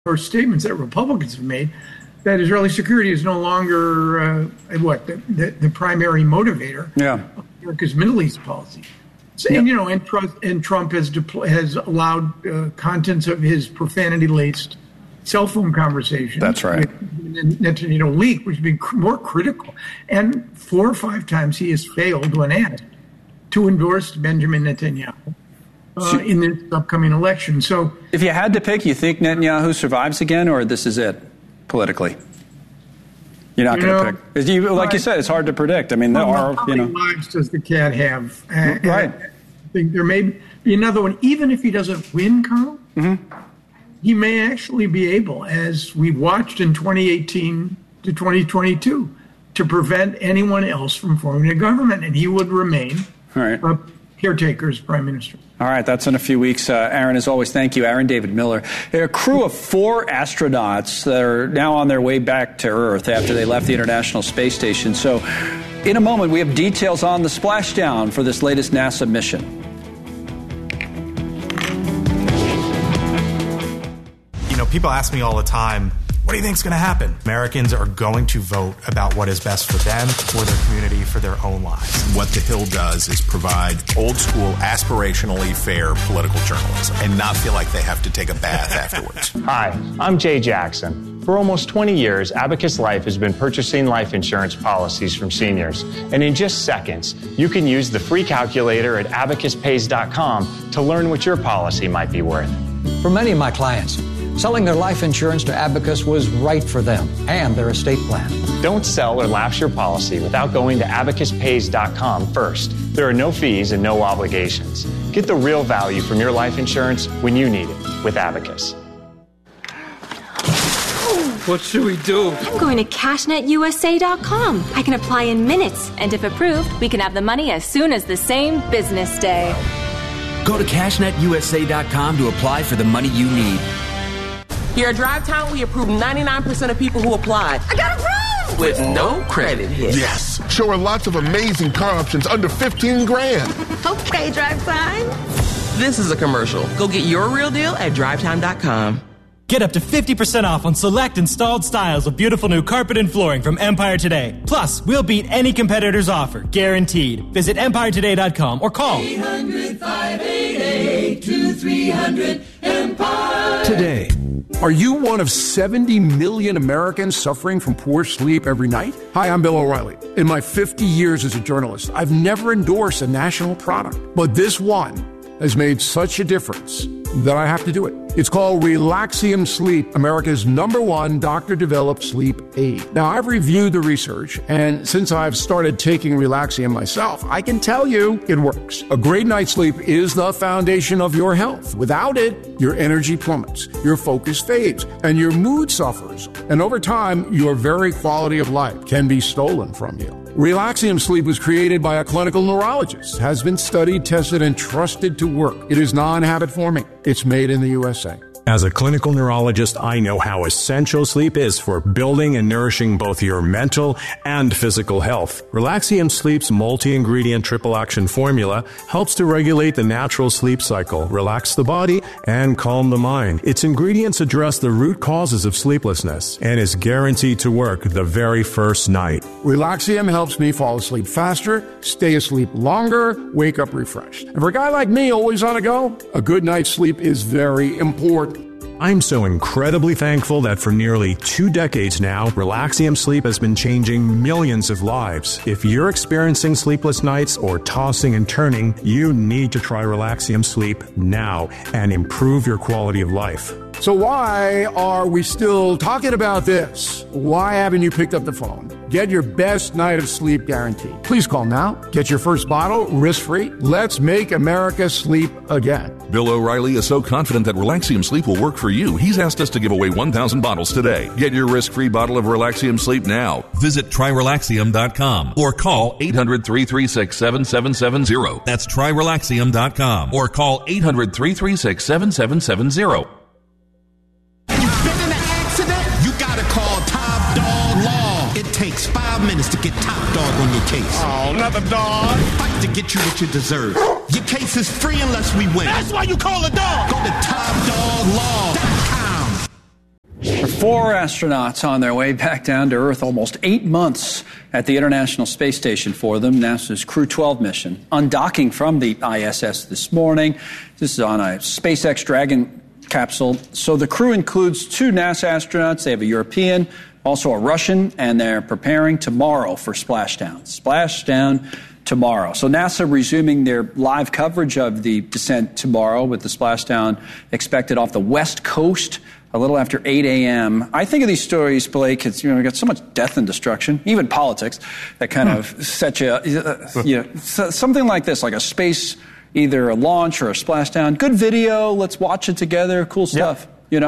or statements that Republicans have made that Israeli security is no longer the primary motivator of America's Middle East policy. So, and Trump has allowed contents of his profanity-laced cell phone conversation. That's right. Netanyahu leak, which has been more critical. And 4 or 5 times he has failed when asked to endorse Benjamin Netanyahu in this upcoming election. So, if you had to pick, you think Netanyahu survives again, or this is it politically? You're not going to pick. Like you said, it's hard to predict. I mean, how many lives does the cat have? Right. I think there may be another one. Even if he doesn't win, Carl, he may actually be able, as we watched in 2018 to 2022, to prevent anyone else from forming a government, and he would remain a caretaker as prime minister. All right, that's in a few weeks. Aaron, as always, thank you. Aaron David Miller. A crew of 4 astronauts that are now on their way back to Earth after they left the International Space Station. So in a moment, we have details on the splashdown for this latest NASA mission. People ask me all the time, what do you think is going to happen? Americans are going to vote about what is best for them, for their community, for their own lives. What The Hill does is provide old school, aspirationally fair political journalism and not feel like they have to take a bath afterwards. Hi, I'm Jay Jackson. For almost 20 years, Abacus Life has been purchasing life insurance policies from seniors. And in just seconds, you can use the free calculator at abacuspays.com to learn what your policy might be worth. For many of my clients, selling their life insurance to Abacus was right for them and their estate plan. Don't sell or lapse your policy without going to abacuspays.com first. There are no fees and no obligations. Get the real value from your life insurance when you need it with Abacus. What should we do? I'm going to CashNetUSA.com. I can apply in minutes, and if approved, we can have the money as soon as the same business day. Go to CashNetUSA.com to apply for the money you need. Here at Drive Time, we approve 99% of people who apply. I got approved! With no credit hit. Yes. Sure are lots of amazing car options under 15 grand. Okay, Drive Time. This is a commercial. Go get your real deal at DriveTime.com. Get up to 50% off on select installed styles of beautiful new carpet and flooring from Empire Today. Plus, we'll beat any competitor's offer, guaranteed. Visit EmpireToday.com or call 800-588-2300 Today. Are you one of 70 million Americans suffering from poor sleep every night? Hi, I'm Bill O'Reilly. In my 50 years as a journalist, I've never endorsed a national product, but this one has made such a difference that I have to do it. It's called Relaxium Sleep, America's #1 doctor-developed sleep aid. Now, I've reviewed the research, and since I've started taking Relaxium myself, I can tell you it works. A great night's sleep is the foundation of your health. Without it, your energy plummets, your focus fades, and your mood suffers. And over time, your very quality of life can be stolen from you. Relaxium Sleep was created by a clinical neurologist, has been studied, tested, and trusted to work. It is non-habit forming. It's made in the USA. As a clinical neurologist, I know how essential sleep is for building and nourishing both your mental and physical health. Relaxium Sleep's multi-ingredient triple action formula helps to regulate the natural sleep cycle, relax the body, and calm the mind. Its ingredients address the root causes of sleeplessness and is guaranteed to work the very first night. Relaxium helps me fall asleep faster, stay asleep longer, wake up refreshed. And for a guy like me, always on the go, a good night's sleep is very important. I'm so incredibly thankful that for nearly 2 decades now, Relaxium Sleep has been changing millions of lives. If you're experiencing sleepless nights or tossing and turning, you need to try Relaxium Sleep now and improve your quality of life. So why are we still talking about this? Why haven't you picked up the phone? Get your best night of sleep guaranteed. Please call now. Get your first bottle risk-free. Let's make America sleep again. Bill O'Reilly is so confident that Relaxium Sleep will work for you, he's asked us to give away 1,000 bottles today. Get your risk-free bottle of Relaxium Sleep now. Visit TryRelaxium.com or call 800-336-7770. That's TryRelaxium.com or call 800-336-7770. Takes 5 minutes to get Top Dog on your case. Oh, another dog. Fight to get you what you deserve. Your case is free unless we win. That's why you call a dog. Go to TopDogLaw.com. 4 astronauts on their way back down to Earth, almost 8 months at the International Space Station for them. NASA's Crew 12 mission, undocking from the ISS this morning. This is on a SpaceX Dragon capsule. So the crew includes 2 NASA astronauts. They have a European, also a Russian, and they're preparing tomorrow for splashdown. Splashdown tomorrow. So NASA resuming their live coverage of the descent tomorrow, with the splashdown expected off the West Coast a little after 8 a.m. I think of these stories, Blake, it's, we got so much death and destruction, even politics, that kind of set you, something like this, like a space, either a launch or a splashdown. Good video, let's watch it together, cool stuff. Yep. You know,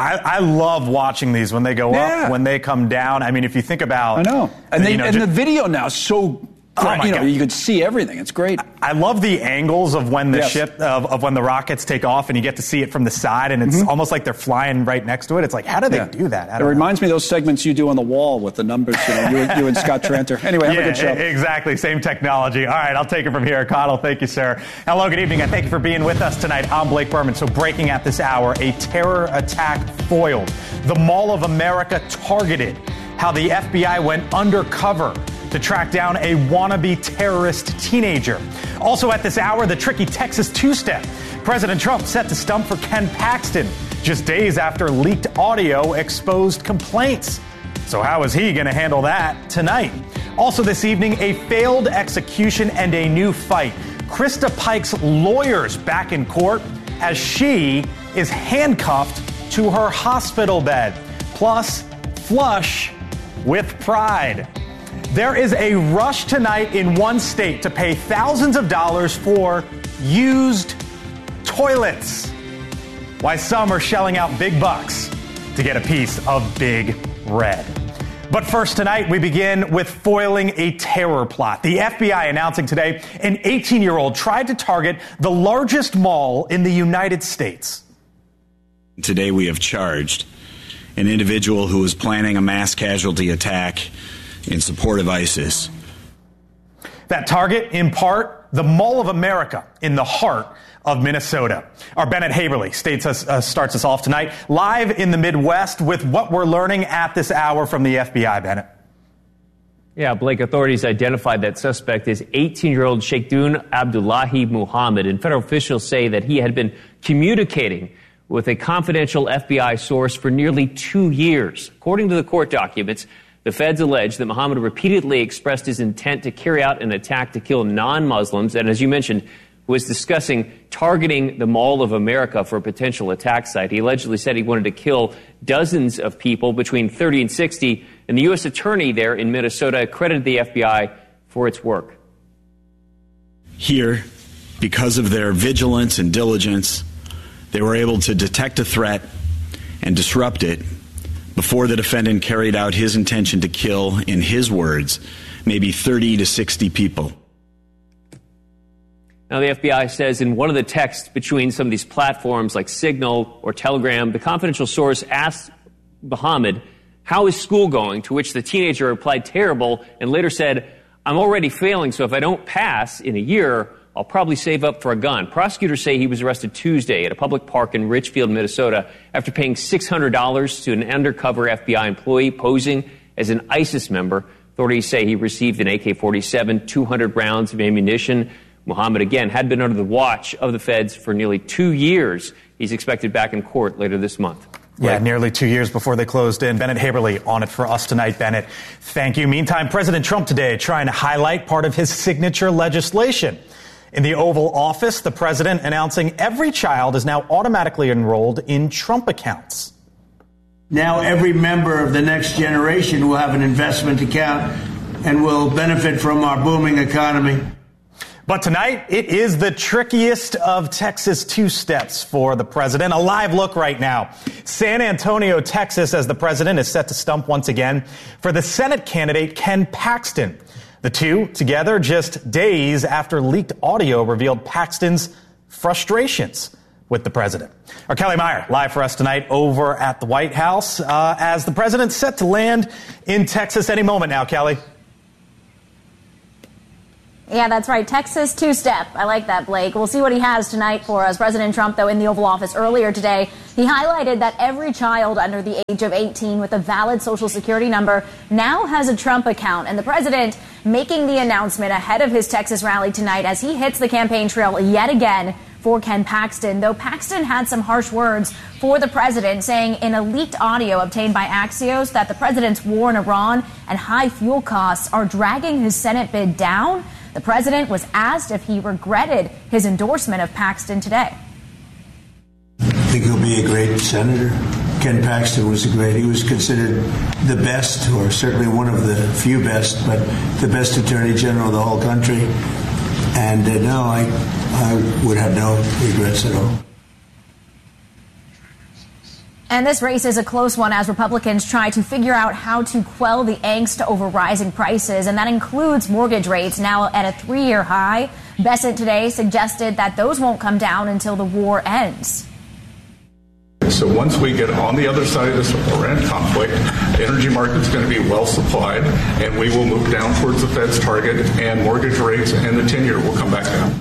I love watching these when they go up, when they come down. I mean, if you think about, I know, and the video now is so. You could see everything. It's great. I love the angles of when the ship, of when the rockets take off, and you get to see it from the side, and it's almost like they're flying right next to it. It's like, how do they do that? It reminds me of those segments you do on the wall with the numbers, you and Scott Tranter. Anyway, have a good show. Exactly. Same technology. All right, I'll take it from here. Connell, thank you, sir. Hello, good evening, and thank you for being with us tonight. I'm Blake Berman. So breaking at this hour, a terror attack foiled. The Mall of America targeted. How the FBI went undercover to track down a wannabe terrorist teenager. Also at this hour, the tricky Texas two-step. President Trump set to stump for Ken Paxton just days after leaked audio exposed complaints. So how is he going to handle that tonight? Also this evening, a failed execution and a new fight. Krista Pike's lawyers back in court as she is handcuffed to her hospital bed. Plus, flush with pride. There is a rush tonight in one state to pay thousands of dollars for used toilets. Why some are shelling out big bucks to get a piece of Big Red. But first tonight, we begin with foiling a terror plot. The FBI announcing today an 18-year-old tried to target the largest mall in the United States. Today we have charged an individual who was planning a mass casualty attack in support of ISIS. That target, in part, the Mall of America in the heart of Minnesota. Our Bennett Haberly starts us off tonight, live in the Midwest, with what we're learning at this hour from the FBI. Bennett. Yeah, Blake, authorities identified that suspect as 18-year-old Sheikhdun Abdullahi Muhammad, and federal officials say that he had been communicating with a confidential FBI source for nearly 2 years. According to the court documents, the feds allege that Muhammad repeatedly expressed his intent to carry out an attack to kill non-Muslims, and as you mentioned, was discussing targeting the Mall of America for a potential attack site. He allegedly said he wanted to kill dozens of people, between 30 and 60, and the U.S. attorney there in Minnesota credited the FBI for its work. Here, because of their vigilance and diligence, they were able to detect a threat and disrupt it before the defendant carried out his intention to kill, in his words, maybe 30 to 60 people. Now, the FBI says in one of the texts between some of these platforms like Signal or Telegram, the confidential source asked Muhammad, "How is school going?" To which the teenager replied, "Terrible," and later said, "I'm already failing, so if I don't pass in a year, I'll probably save up for a gun." Prosecutors say he was arrested Tuesday at a public park in Richfield, Minnesota, after paying $600 to an undercover FBI employee posing as an ISIS member. Authorities say he received an AK-47, 200 rounds of ammunition. Muhammad, again, had been under the watch of the feds for nearly 2 years. He's expected back in court later this month. Yeah, nearly 2 years before they closed in. Bennett Haberly on it for us tonight, Bennett. Thank you. Meantime, President Trump today trying to highlight part of his signature legislation. In the Oval Office, the president announcing every child is now automatically enrolled in Trump accounts. Now every member of the next generation will have an investment account and will benefit from our booming economy. But tonight, it is the trickiest of Texas two-steps for the president. A live look right now. San Antonio, Texas, as the president is set to stump once again for the Senate candidate Ken Paxton. The two together just days after leaked audio revealed Paxton's frustrations with the president. Our Kelly Meyer live for us tonight over at the White House as the president's set to land in Texas any moment now, Kelly. Yeah, that's right. Texas two-step. I like that, Blake. We'll see what he has tonight for us. President Trump, though, in the Oval Office earlier today, he highlighted that every child under the age of 18 with a valid Social Security number now has a Trump account. And the president making the announcement ahead of his Texas rally tonight as he hits the campaign trail yet again for Ken Paxton, though Paxton had some harsh words for the president, saying in a leaked audio obtained by Axios that the president's war in Iran and high fuel costs are dragging his Senate bid down. The president was asked if he regretted his endorsement of Paxton today. I think he'll be a great senator. Ken Paxton was he was considered the best, or certainly one of the few best, but the best attorney general of the whole country. And no, I would have no regrets at all. And this race is a close one as Republicans try to figure out how to quell the angst over rising prices, and that includes mortgage rates now at a 3-year high. Bessent today suggested that those won't come down until the war ends. So once we get on the other side of this Iran conflict, the energy market's going to be well supplied, and we will move down towards the Fed's target, and mortgage rates and the 10-year will come back down.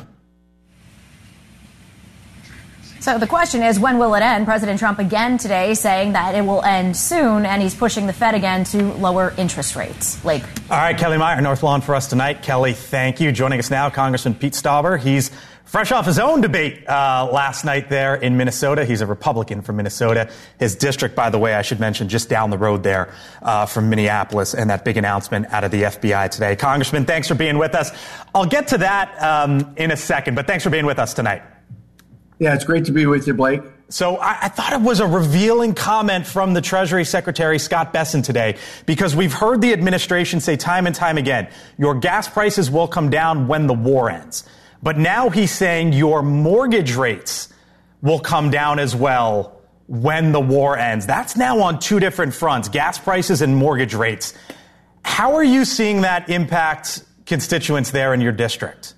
So the question is, when will it end? President Trump again today saying that it will end soon, and he's pushing the Fed again to lower interest rates. Blake. All right, Kelly Meyer, North Lawn for us tonight. Kelly, thank you. Joining us now, Congressman Pete Stauber. He's fresh off his own debate last night there in Minnesota. He's a Republican from Minnesota. His district, by the way, I should mention, just down the road there from Minneapolis, and that big announcement out of the FBI today. Congressman, thanks for being with us. I'll get to that in a second, but thanks for being with us tonight. Yeah, it's great to be with you, Blake. So I thought it was a revealing comment from the Treasury Secretary Scott Bessent today, because we've heard the administration say time and time again, your gas prices will come down when the war ends. But now he's saying your mortgage rates will come down as well when the war ends. That's now on two different fronts, gas prices and mortgage rates. How are you seeing that impact constituents there in your district?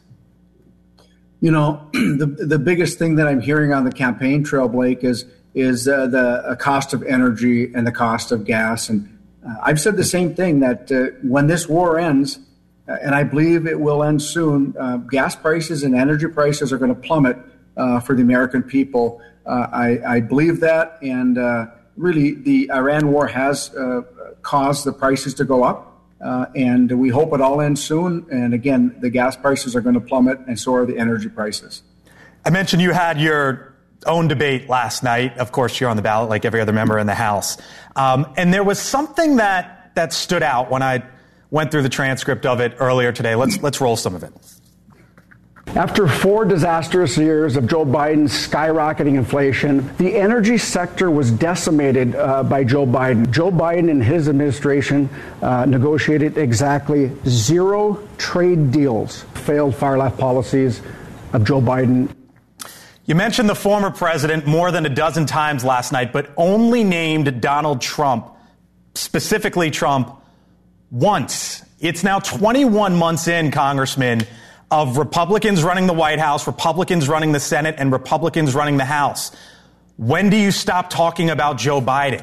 You know, the biggest thing that I'm hearing on the campaign trail, Blake, is the cost of energy and the cost of gas. And I've said the same thing, that when this war ends, and I believe it will end soon, gas prices and energy prices are going to plummet for the American people. I believe that. And really, the Iran war has caused the prices to go up. And we hope it all ends soon. And again, the gas prices are going to plummet, and so are the energy prices. I mentioned you had your own debate last night. Of course, you're on the ballot like every other member in the House. And there was something that stood out when I went through the transcript of it earlier today. Let's roll some of it. After 4 disastrous years of Joe Biden's skyrocketing inflation, the energy sector was decimated by Joe Biden. Joe Biden and his administration negotiated exactly 0 trade deals, failed far-left policies of Joe Biden. You mentioned the former president more than a dozen times last night, but only named Donald Trump, specifically Trump, once. It's now 21 months in, Congressman, of Republicans running the White House, Republicans running the Senate, and Republicans running the House. When do you stop talking about Joe Biden?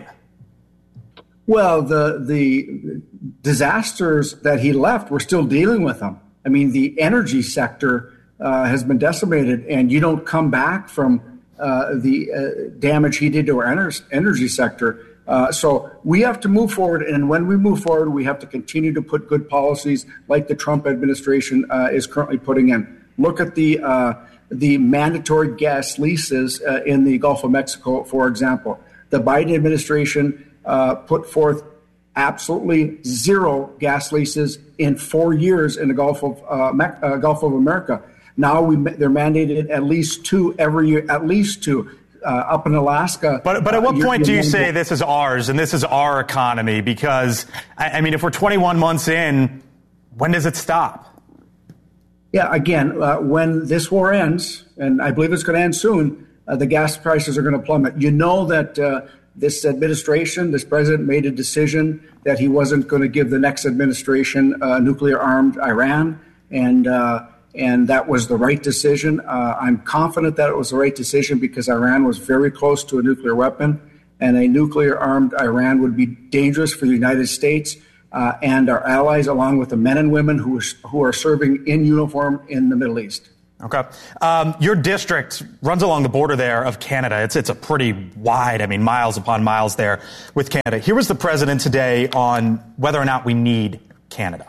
Well, the disasters that he left, we're still dealing with them. I mean, the energy sector has been decimated, and you don't come back from the damage he did to our energy sector. So we have to move forward, and when we move forward, we have to continue to put good policies like the Trump administration is currently putting in. Look at the mandatory gas leases in the Gulf of Mexico, for example. The Biden administration put forth absolutely 0 gas leases in 4 years in the Gulf of America. Now they're mandated at least 2 every year, at least 2. Up in Alaska. But at what point do you say this is ours and this is our economy? Because, I mean, if we're 21 months in, when does it stop? Yeah, again, when this war ends, and I believe it's going to end soon, the gas prices are going to plummet. You know that this administration, this president made a decision that he wasn't going to give the next administration nuclear-armed Iran, and that was the right decision. I'm confident that it was the right decision because Iran was very close to a nuclear weapon, and a nuclear-armed Iran would be dangerous for the United States. and our allies, along with the men and women who are serving in uniform in the Middle East. Okay. Your district runs along the border there of Canada. It's a pretty wide, miles upon miles there with Canada. Here was the president today on whether or not we need Canada.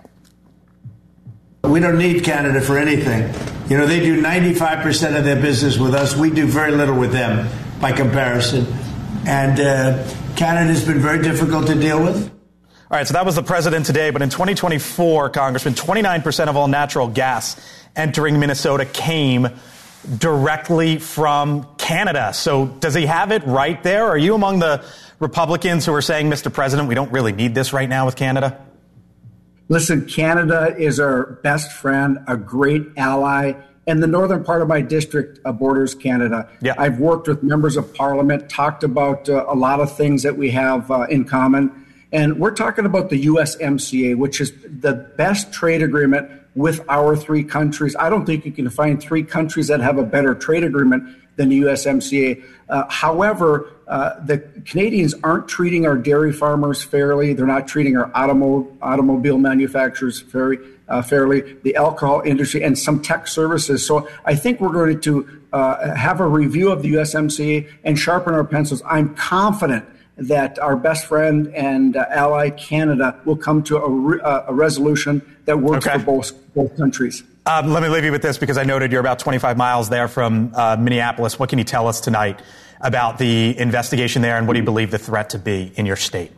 We don't need Canada for anything. They do 95% of their business with us. We do very little with them by comparison. And Canada's been very difficult to deal with. All right, so that was the president today. But in 2024, Congressman, 29% of all natural gas entering Minnesota came directly from Canada. So does he have it right there? Are you among the Republicans who are saying, Mr. President, we don't really need this right now with Canada? Listen, Canada is our best friend, a great ally, and the northern part of my district borders Canada. Yeah. I've worked with members of parliament, talked about a lot of things that we have in common, and we're talking about the USMCA, which is the best trade agreement with our three countries. I don't think you can find three countries that have a better trade agreement than the USMCA. However, the Canadians aren't treating our dairy farmers fairly. They're not treating our automobile manufacturers fairly, the alcohol industry, and some tech services. So I think we're going to have a review of the USMCA and sharpen our pencils. I'm confident that our best friend and ally Canada will come to a resolution that works for both countries. Let me leave you with this because I noted you're about 25 miles there from Minneapolis. What can you tell us tonight about the investigation there, and what do you believe the threat to be in your state?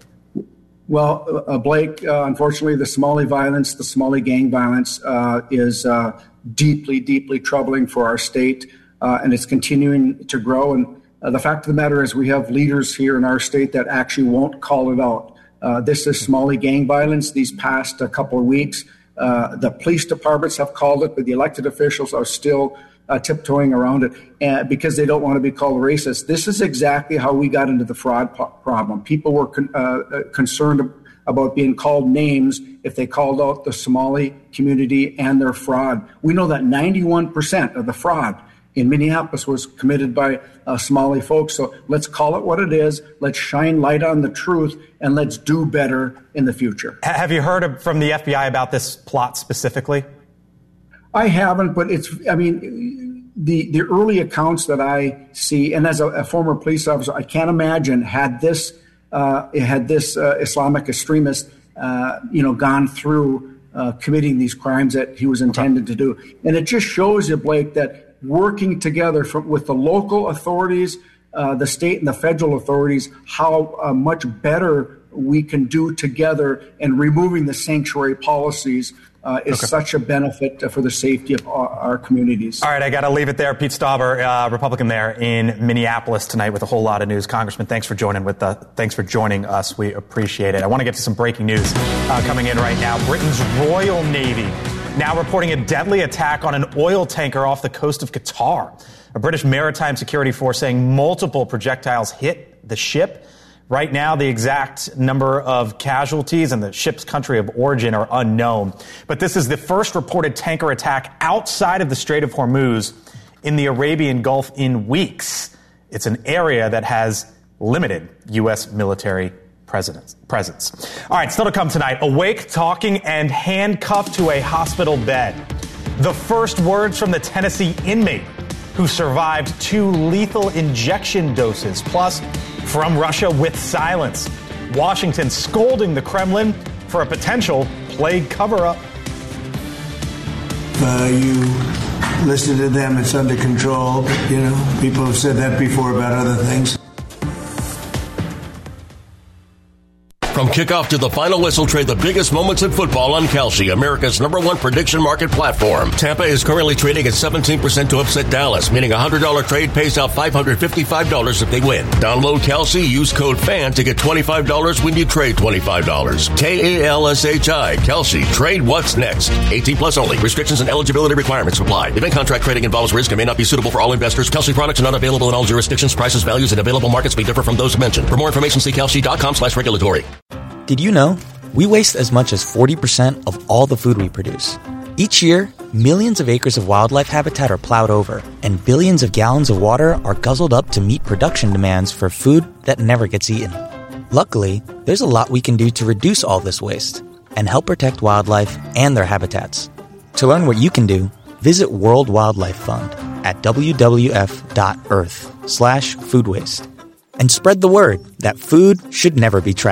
Well, Blake, unfortunately, the Somali gang violence is deeply, deeply troubling for our state, and it's continuing to grow. And the fact of the matter is we have leaders here in our state that actually won't call it out. This is Somali gang violence these past couple of weeks. The police departments have called it, but the elected officials are still tiptoeing around it because they don't want to be called racist. This is exactly how we got into the fraud problem. People were concerned about being called names if they called out the Somali community and their fraud. We know that 91% of the fraud in Minneapolis was committed by Somali folks. So let's call it what it is. Let's shine light on the truth, and let's do better in the future. Have you heard from the FBI about this plot specifically? I haven't, but the early accounts that I see, and as a former police officer, I can't imagine had this Islamic extremist, gone through committing these crimes that he was intended to do. And it just shows you, Blake, that working together with the local authorities, the state and the federal authorities, how much better we can do together, and removing the sanctuary policies is such a benefit for the safety of our communities. All right, I got to leave it there. Pete Stauber, Republican there in Minneapolis tonight with a whole lot of news. Congressman, thanks for joining us. We appreciate it. I want to get to some breaking news coming in right now. Britain's Royal Navy now reporting a deadly attack on an oil tanker off the coast of Qatar. A British maritime security force saying multiple projectiles hit the ship. Right now, the exact number of casualties and the ship's country of origin are unknown. But this is the first reported tanker attack outside of the Strait of Hormuz in the Arabian Gulf in weeks. It's an area that has limited U.S. military presence. All right, still to come tonight. Awake, talking, and handcuffed to a hospital bed. The first words from the Tennessee inmate who survived 2 lethal injection doses. Plus, from Russia with silence. Washington scolding the Kremlin for a potential plague cover-up. You listen to them, it's under control. People have said that before about other things. From kickoff to the final whistle, trade the biggest moments in football on Kalshi, America's #1 prediction market platform. Tampa is currently trading at 17% to upset Dallas, meaning a $100 trade pays out $555 if they win. Download Kalshi, use code FAN to get $25 when you trade $25. Kalshi, Kalshi, trade what's next. 18 plus only. Restrictions and eligibility requirements apply. Event contract trading involves risk and may not be suitable for all investors. Kalshi products are not available in all jurisdictions. Prices, values, and available markets may differ from those mentioned. For more information, see kalshi.com/regulatory. Did you know we waste as much as 40% of all the food we produce? Each year, millions of acres of wildlife habitat are plowed over, and billions of gallons of water are guzzled up to meet production demands for food that never gets eaten. Luckily, there's a lot we can do to reduce all this waste. and help protect wildlife and their habitats. To learn what you can do, visit World Wildlife Fund at wwf.earth/food waste. And spread the word that food should never be trash.